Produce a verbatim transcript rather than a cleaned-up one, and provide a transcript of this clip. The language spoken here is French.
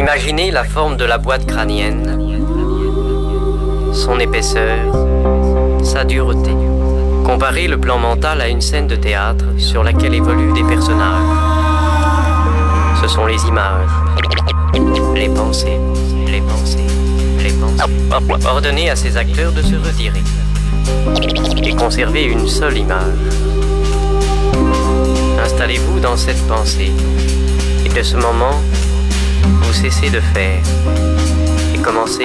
Imaginez la forme de la boîte crânienne, son épaisseur, sa dureté. Comparez le plan mental à une scène de théâtre sur laquelle évoluent des personnages. Ce sont les images, les pensées, les pensées, les pensées. Ordonnez à ces acteurs de se retirer et conservez une seule image. Installez-vous dans cette pensée et de ce moment, vous cessez de faire et commencez